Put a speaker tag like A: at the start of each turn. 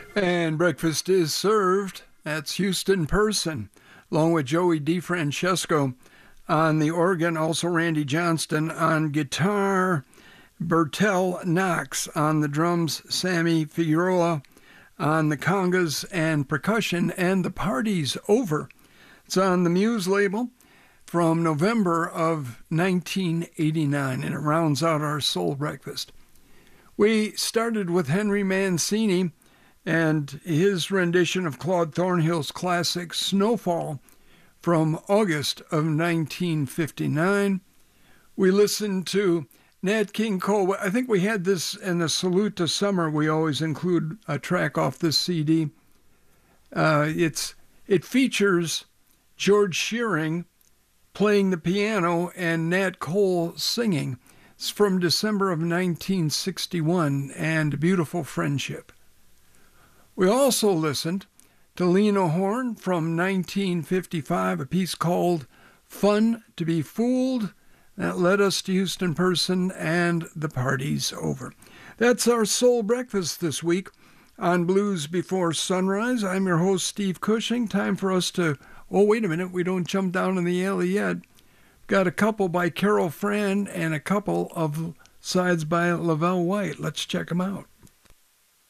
A: And breakfast is served. That's Houston Person, along with Joey DeFrancesco on the organ, also Randy Johnston on guitar, Bertel Knox on the drums, Sammy Figueroa on the congas and percussion, and the party's over. It's on the Muse label from November of 1989, and it rounds out our soul breakfast. We started with Henry Mancini and his rendition of Claude Thornhill's classic Snowfall from August of 1959. We listened to Nat King Cole. I think we had this in the Salute to Summer. We always include a track off this CD. It features George Shearing playing the piano and Nat Cole singing. It's from December of 1961 and Beautiful Friendship. We also listened to Lena Horne from 1955, a piece called Fun to be Fooled. That led us to Houston Person and the party's over. That's our soul breakfast this week on Blues Before Sunrise. I'm your host, Steve Cushing. Time for us to, oh, wait a minute, we don't jump down in the alley yet. Got a couple by Carol Fran and a couple of sides by Lavelle White. Let's check them out.